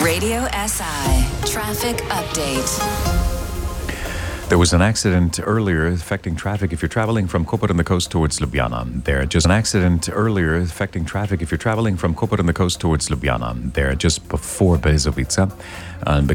Radio SI Traffic Update. There was an accident earlier affecting traffic if you're traveling from Koper on the coast towards Ljubljana. There just an accident earlier affecting traffic if you're traveling from Koper on the coast towards Ljubljana. There just before Bezovica. And